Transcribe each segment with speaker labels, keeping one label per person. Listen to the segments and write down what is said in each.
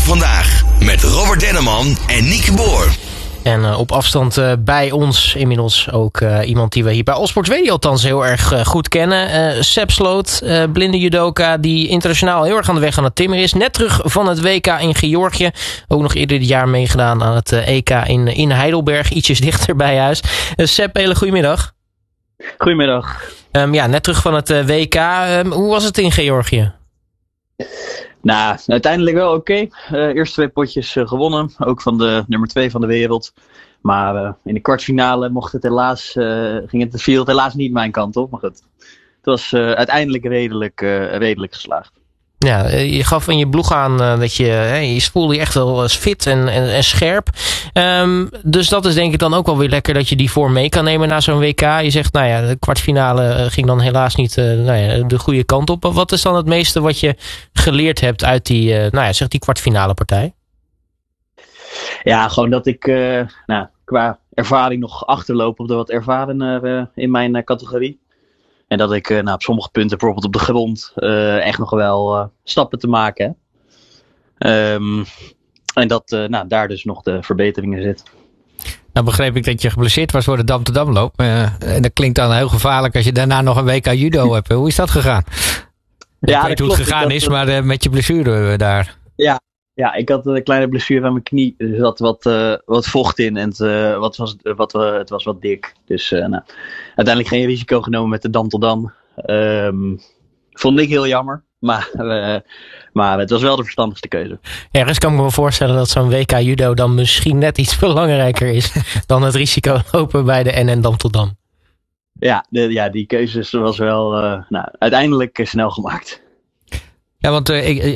Speaker 1: vandaag met Robert Denneman en Nieke Boer.
Speaker 2: En op afstand bij ons inmiddels ook iemand die we hier bij Allsports Radio althans heel erg goed kennen. Seb Sloot, blinde judoka die internationaal heel erg aan de weg aan het timmeren is. Net terug van het WK in Georgië. Ook nog eerder dit jaar meegedaan aan het EK in Heidelberg. Ietsjes dichter bij huis. Seb, hele goedemiddag.
Speaker 3: Goedemiddag.
Speaker 2: Net terug van het WK. Hoe was het in Georgië?
Speaker 3: Nou, uiteindelijk wel oké. Eerste 2 potjes gewonnen. Ook van de nummer 2 van de wereld. Maar in de kwartfinale viel het helaas niet mijn kant op. Maar goed, het was uiteindelijk redelijk geslaagd.
Speaker 2: Ja, je gaf in je blog aan dat je voelde je echt wel eens fit en scherp. Dus dat is denk ik dan ook wel weer lekker dat je die vorm mee kan nemen na zo'n WK. Je zegt, de kwartfinale ging dan helaas niet de goede kant op. Wat is dan het meeste wat je geleerd hebt uit die kwartfinale partij?
Speaker 3: Ja, gewoon dat ik qua ervaring nog achterloop op de wat ervaren in mijn categorie. En dat ik op sommige punten, bijvoorbeeld op de grond, echt nog wel stappen te maken heb. En dat daar dus nog de verbeteringen zitten.
Speaker 4: Nou begreep ik dat je geblesseerd was voor de Dam-te-Damloop. En dat klinkt dan heel gevaarlijk als je daarna nog een WK judo hebt. Hoe is dat gegaan? Ik weet hoe het gegaan is, maar met je blessure daar.
Speaker 3: Ja, ik had een kleine blessure aan mijn knie. Er zat wat vocht in en het was wat dik. Dus uiteindelijk geen risico genomen met de Dam tot Dam. Vond ik heel jammer. Maar het was wel de verstandigste keuze.
Speaker 2: Ergens kan ik me wel voorstellen dat zo'n WK judo dan misschien net iets belangrijker is dan het risico lopen bij de NN Dam tot Dam.
Speaker 3: Ja, die keuze was wel uiteindelijk snel gemaakt.
Speaker 4: Ja, want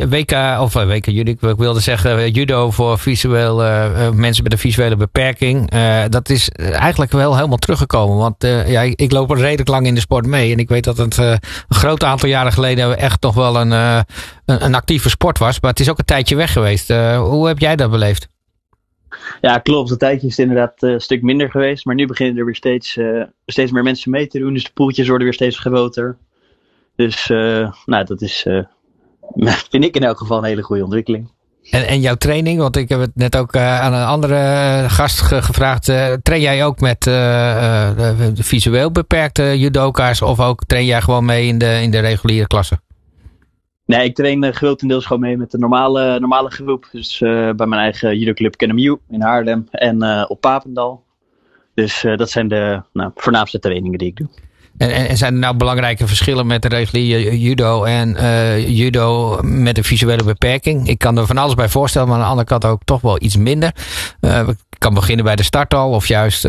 Speaker 4: WK judo, ik wilde zeggen judo voor mensen met een visuele beperking. Dat is eigenlijk wel helemaal teruggekomen. Want ik loop er redelijk lang in de sport mee. En ik weet dat het een groot aantal jaren geleden echt nog wel een actieve sport was. Maar het is ook een tijdje weg geweest. Hoe heb jij dat beleefd?
Speaker 3: Ja, klopt. Een tijdje is het inderdaad een stuk minder geweest. Maar nu beginnen er weer steeds meer mensen mee te doen. Dus de poeltjes worden weer steeds groter. Dus dat is... vind ik in elk geval een hele goede ontwikkeling.
Speaker 4: En jouw training, want ik heb het net ook aan een andere gast gevraagd. Train jij ook met de visueel beperkte judoka's of ook train jij gewoon mee in de reguliere klasse? Nee,
Speaker 3: ik train grotendeels gewoon mee met de normale groep. Dus bij mijn eigen judoclub KNMU in Haarlem en op Papendal. Dus dat zijn de voornaamste trainingen die ik doe.
Speaker 4: En zijn er nou belangrijke verschillen met de reguliere judo en judo met een visuele beperking? Ik kan er van alles bij voorstellen, maar aan de andere kant ook toch wel iets minder. Ik kan beginnen bij de start al of juist,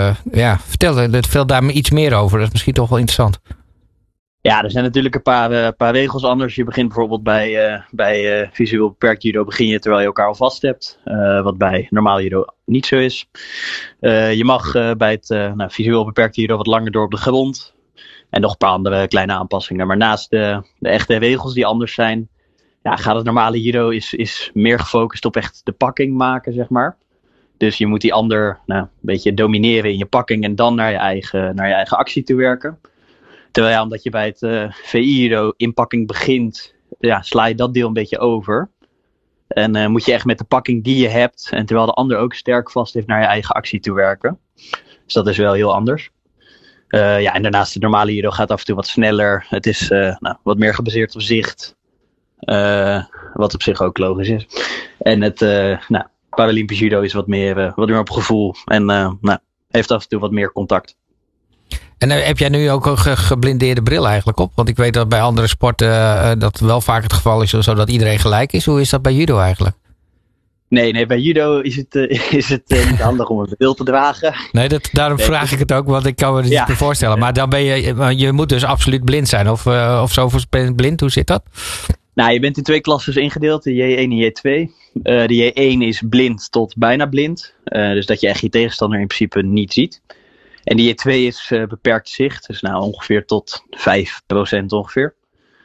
Speaker 4: vertel daar me iets meer over. Dat is misschien toch wel interessant.
Speaker 3: Ja, er zijn natuurlijk een paar regels anders. Je begint bijvoorbeeld bij visueel beperkt judo begin je terwijl je elkaar al vast hebt. Wat bij normaal judo niet zo is. Je mag bij het visueel beperkt judo wat langer door op de grond. En nog een paar andere kleine aanpassingen. Maar naast de echte regels die anders zijn, gaat het normale judo is meer gefocust op echt de pakking maken, zeg maar. Dus je moet die ander een beetje domineren in je pakking en dan naar je eigen actie toe werken. Terwijl omdat je bij het VI-judo inpakking begint, sla je dat deel een beetje over. En moet je echt met de pakking die je hebt, en terwijl de ander ook sterk vast heeft, naar je eigen actie toe werken. Dus dat is wel heel anders. En daarnaast het normale judo gaat af en toe wat sneller. Het is wat meer gebaseerd op zicht. Wat op zich ook logisch is. En het Paralympisch judo is wat meer op gevoel. En heeft af en toe wat meer contact.
Speaker 4: En heb jij nu ook een geblindeerde bril eigenlijk op? Want ik weet dat bij andere sporten dat wel vaak het geval is, zodat iedereen gelijk is. Hoe is dat bij judo eigenlijk?
Speaker 3: Nee, bij judo is het niet handig om een bril te dragen.
Speaker 4: Nee, daarom vraag ik het ook, want ik kan me het niet meer voorstellen. Maar dan je moet dus absoluut blind zijn. Of zo blind, hoe zit dat?
Speaker 3: Nou, je bent in 2 klassen ingedeeld, de J1 en J2. De J1 is blind tot bijna blind. Dus dat je echt je tegenstander in principe niet ziet. En die J2 is beperkt zicht, dus ongeveer tot 5% ongeveer.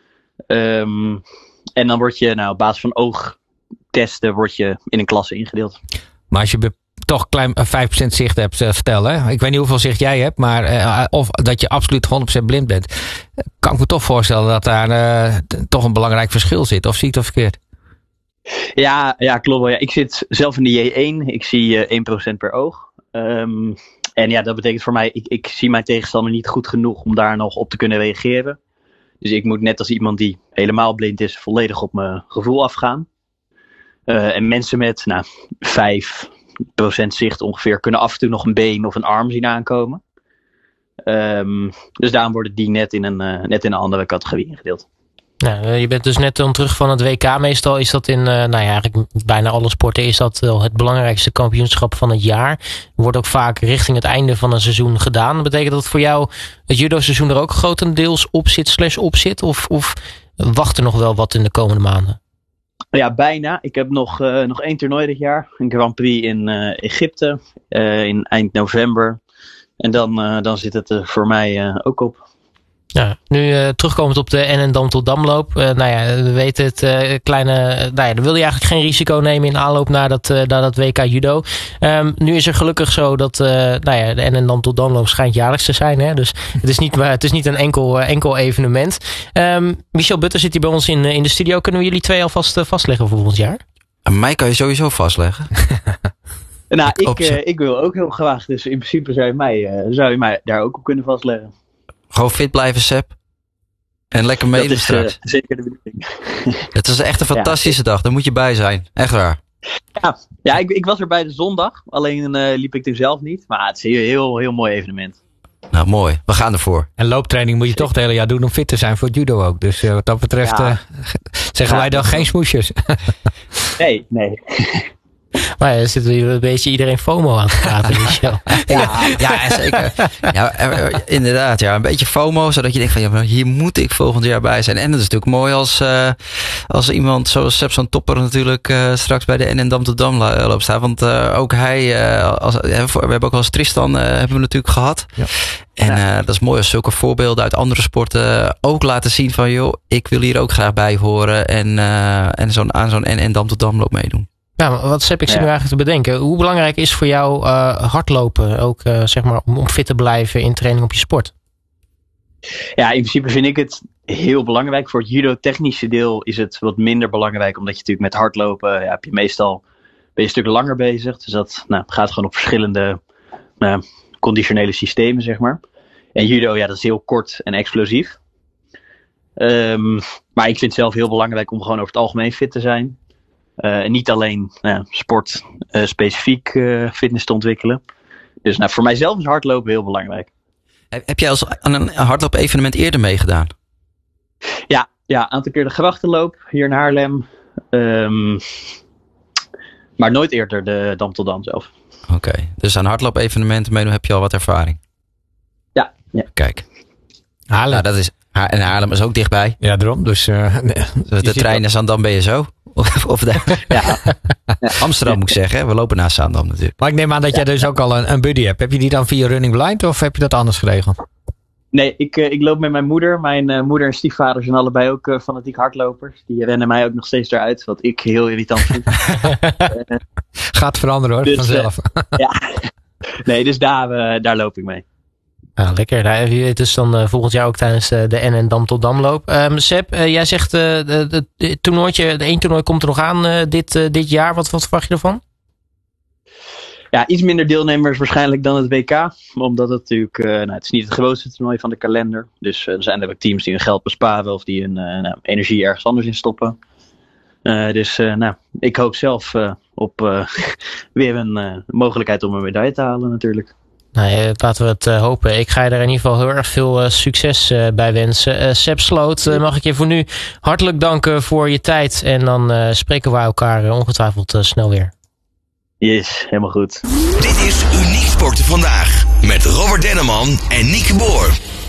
Speaker 3: En dan word je op basis van oogtesten word je in een klasse ingedeeld.
Speaker 4: Maar als je toch 5% zicht hebt, stel hè. Ik weet niet hoeveel zicht jij hebt, maar of dat je absoluut 100% blind bent. Kan ik me toch voorstellen dat daar toch een belangrijk verschil zit. Of zie ik dat verkeerd?
Speaker 3: Ja, klopt wel. Ja. Ik zit zelf in de J1. Ik zie 1% per oog. En ja, dat betekent voor mij, ik zie mijn tegenstander niet goed genoeg om daar nog op te kunnen reageren. Dus ik moet net als iemand die helemaal blind is, volledig op mijn gevoel afgaan. En mensen met 5% zicht ongeveer kunnen af en toe nog een been of een arm zien aankomen. Dus daarom worden die net in een andere categorie ingedeeld.
Speaker 2: Nou, je bent dus net dan terug van het WK. Meestal is dat in eigenlijk bijna alle sporten is dat wel het belangrijkste kampioenschap van het jaar. Wordt ook vaak richting het einde van een seizoen gedaan. Betekent dat voor jou het judo-seizoen er ook grotendeels op zit? Of wacht er nog wel wat in de komende maanden?
Speaker 3: Ja, bijna. Ik heb nog 1 toernooi dit jaar. Een Grand Prix in Egypte in eind november. En dan zit het er voor mij ook op.
Speaker 2: Ja, nu terugkomend op de NN Dam tot Damloop. We weten het dan wil je eigenlijk geen risico nemen in aanloop naar dat WK judo. Nu is er gelukkig zo dat de NN Dam tot Damloop schijnt jaarlijks te zijn. Hè? Dus het is niet een enkel evenement. Michel Butter zit hier bij ons in de studio. Kunnen we jullie twee alvast vastleggen voor volgend jaar?
Speaker 5: Mij kan je sowieso vastleggen.
Speaker 3: Ik wil ook heel graag. Dus in principe zou je mij daar ook op kunnen vastleggen.
Speaker 5: Gewoon fit blijven, Seb. En lekker meedoen straks.
Speaker 3: Zeker de bedoeling.
Speaker 5: Het is echt een fantastische dag. Daar moet je bij zijn. Echt waar.
Speaker 3: Ja, ik was er bij de zondag. Alleen liep ik toen zelf niet. Maar het is een heel, heel mooi evenement.
Speaker 5: Nou, mooi. We gaan ervoor.
Speaker 4: En looptraining moet je toch het hele jaar doen om fit te zijn voor het judo ook. Dus wat dat betreft zeggen wij dan geen smoesjes.
Speaker 3: Nee.
Speaker 2: Maar er zit weer een beetje iedereen FOMO aan te praten, Michel.
Speaker 5: Ja, zeker. Ja, inderdaad, een beetje FOMO, zodat je denkt van hier moet ik volgend jaar bij zijn. En dat is natuurlijk mooi als iemand zoals Seb Topper natuurlijk straks bij de NN Dam tot Damloop staat. Want ook hij, we hebben ook wel eens Tristan hebben we natuurlijk gehad. Ja. En dat is mooi als zulke voorbeelden uit andere sporten ook laten zien van joh, ik wil hier ook graag bij horen en aan zo'n NN Dam tot Damloop meedoen.
Speaker 2: Ja, maar wat heb ik nu eigenlijk te bedenken? Hoe belangrijk is voor jou hardlopen ook om fit te blijven in training op je sport?
Speaker 3: Ja, in principe vind ik het heel belangrijk. Voor het judo-technische deel is het wat minder belangrijk. Omdat je natuurlijk met hardlopen ben je een stuk langer bezig. Dus dat gaat gewoon op verschillende conditionele systemen, zeg maar. En judo, dat is heel kort en explosief. Maar ik vind het zelf heel belangrijk om gewoon over het algemeen fit te zijn. En niet alleen sport specifiek fitness te ontwikkelen. Dus voor mijzelf is hardlopen heel belangrijk.
Speaker 5: Heb jij aan een hardloop-evenement eerder meegedaan?
Speaker 3: Ja, een aantal keer de grachtenloop hier in Haarlem. Maar nooit eerder de Dam tot Dam zelf.
Speaker 5: Oké, dus aan hardloop-evenementen meedoen heb je al wat ervaring? Ja. Kijk.
Speaker 4: Haarlem.
Speaker 5: Nou, en Haarlem is ook dichtbij.
Speaker 4: Ja, daarom. Dus
Speaker 5: de trein is aan Dam ben je zo. Amsterdam moet ik zeggen. We lopen naast Zaandam natuurlijk.
Speaker 4: Maar ik neem aan dat jij dus ook al een buddy hebt. Heb je die dan via Running Blind of heb je dat anders geregeld?
Speaker 3: Nee, ik loop met mijn moeder. Mijn moeder en stiefvader zijn allebei ook fanatiek hardlopers. Die rennen mij ook nog steeds eruit. Wat ik heel irritant vind.
Speaker 4: Gaat veranderen hoor, dus, vanzelf.
Speaker 3: Nee, dus daar loop ik mee.
Speaker 2: Nou, lekker. Het is dan volgend jaar ook tijdens de NN Dam tot Damloop. Seb, jij zegt de één toernooi komt er nog aan dit jaar. Wat verwacht je ervan? Ja, iets minder deelnemers waarschijnlijk dan het WK. Omdat het natuurlijk, het is niet het grootste toernooi van de kalender. Dus er zijn er ook teams die hun geld besparen of die hun energie ergens anders in stoppen. Ik hoop zelf op weer een mogelijkheid om een medaille te halen natuurlijk. Nou, laten we het hopen. Ik ga je er in ieder geval heel erg veel succes bij wensen. Seb Sloot, mag ik je voor nu hartelijk danken voor je tijd. En dan spreken we elkaar ongetwijfeld snel weer. Yes, helemaal goed.
Speaker 1: Dit is Uniek Sporten Vandaag met Robert Denneman en Nieke Boer.